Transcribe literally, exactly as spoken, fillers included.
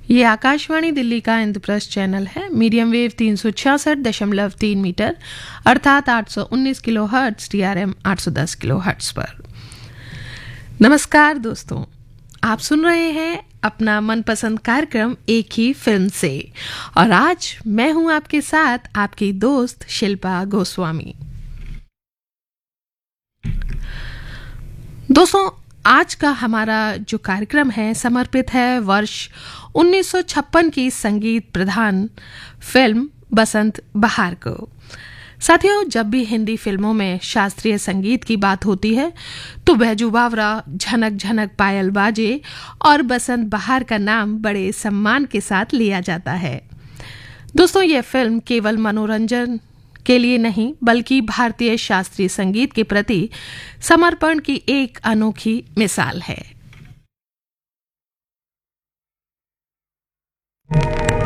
ये आकाशवाणी दिल्ली का इंद्रप्रस्थ चैनल है। मीडियम वेव तीन सौ छियासठ दशमलव तीन मीटर अर्थात आठ सौ उन्नीस kilo hertz, T R M आठ सौ दस किलो हर्ट्ज पर। नमस्कार दोस्तों, आप सुन रहे हैं अपना मनपसंद कार्यक्रम एक ही फिल्म से, और आज मैं हूं आपके साथ आपकी दोस्त शिल्पा गोस्वामी। दोस्तों, आज का हमारा जो कार्यक्रम है समर्पित है वर्ष उन्नीस सौ छप्पन की संगीत प्रधान फिल्म बसंत बहार को। साथियों, जब भी हिंदी फिल्मों में शास्त्रीय संगीत की बात होती है तो बैजू बावरा, झनक झनक पायल बाजे और बसंत बहार का नाम बड़े सम्मान के साथ लिया जाता है। दोस्तों, यह फिल्म केवल मनोरंजन के लिए नहीं बल्कि भारतीय शास्त्रीय संगीत के प्रति समर्पण की एक अनोखी मिसाल है।